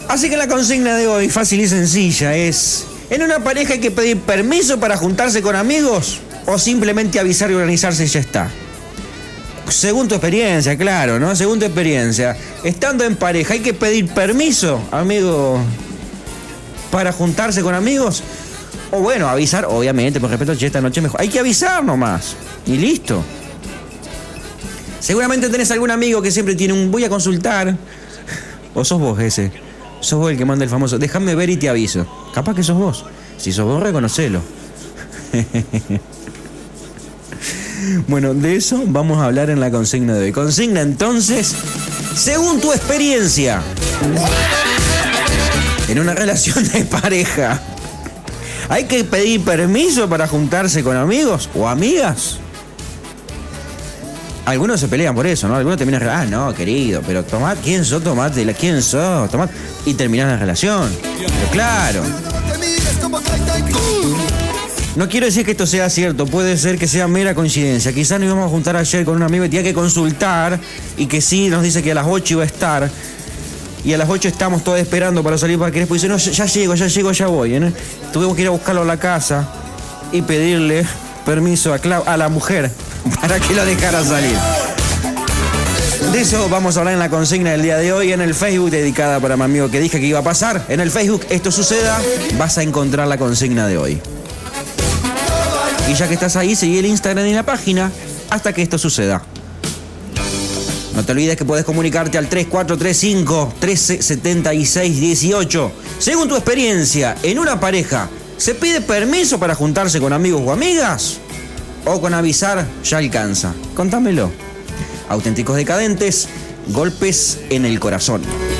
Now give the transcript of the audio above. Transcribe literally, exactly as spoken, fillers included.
Así que la consigna de hoy, fácil y sencilla, es: ¿en una pareja hay que pedir permiso para juntarse con amigos o simplemente avisar y organizarse y ya está? Según tu experiencia, claro, ¿no? Según tu experiencia, estando en pareja, ¿hay que pedir permiso, amigo, para juntarse con amigos? O bueno, avisar, obviamente, por respeto, che, esta noche mejor. Hay que avisar nomás, y listo. Seguramente tenés algún amigo que siempre tiene un voy a consultar. O sos vos ese. Sos vos el que manda el famoso déjame ver y te aviso. Capaz que sos vos. Si sos vos, reconocelo. Bueno, de eso vamos a hablar en la consigna de hoy. Consigna entonces, según tu experiencia, en una relación de pareja, ¿hay que pedir permiso para juntarse con amigos o amigas? Algunos se pelean por eso, ¿no? Algunos terminan, ah, no, querido, pero tomá, ¿quién sos? Tomate, ¿quién sos? Tomá, y terminás la relación. Pero claro. No quiero decir que esto sea cierto, puede ser que sea mera coincidencia. Quizás nos íbamos a juntar ayer con un amigo y tenía que consultar y que sí nos dice que a las ocho iba a estar. Y a las ocho estamos todos esperando para salir para Crespo y dice, no, ya llego, ya llego, ya voy. ¿eh? Tuvimos que ir a buscarlo a la casa y pedirle permiso a, Clau- a la mujer para que lo dejara salir. De eso vamos a hablar en la consigna del día de hoy en el Facebook, dedicada para mi amigo que dije que iba a pasar. En el Facebook, esto suceda, vas a encontrar la consigna de hoy. Y ya que estás ahí, seguí el Instagram y la página hasta que esto suceda. No te olvides que puedes comunicarte al tres cuatro tres cinco, uno tres siete seis uno ocho. Según tu experiencia, en una pareja, ¿se pide permiso para juntarse con amigos o amigas? ¿O con avisar ya alcanza? Contámelo. Auténticos Decadentes, golpes en el corazón.